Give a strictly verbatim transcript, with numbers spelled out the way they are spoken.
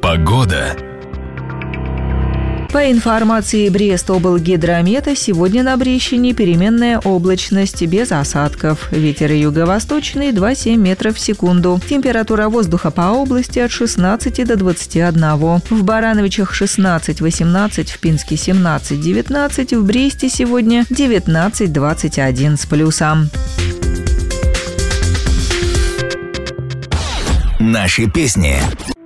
Погода. По информации Брестоблгидромета, сегодня на Брещине переменная облачность без осадков. Ветер юго-восточный два целых семь метров в секунду. Температура воздуха по области от шестнадцати до двадцати одного. В Барановичах шестнадцать восемнадцать, в Пинске семнадцать девятнадцать, в Бресте сегодня девятнадцать двадцать один с плюсом. Наши песни.